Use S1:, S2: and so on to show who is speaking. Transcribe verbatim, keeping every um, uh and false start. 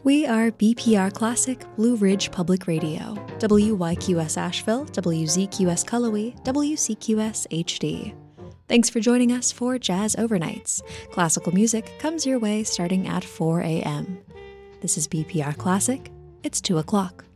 S1: We are B P R Classic Blue Ridge Public Radio, W Y Q S Asheville, W Z Q S Cullowhee, W C Q S H D. Thanks for joining us for Jazz Overnights. Classical music comes your way starting at four a.m. This is B P R Classic. It's two o'clock.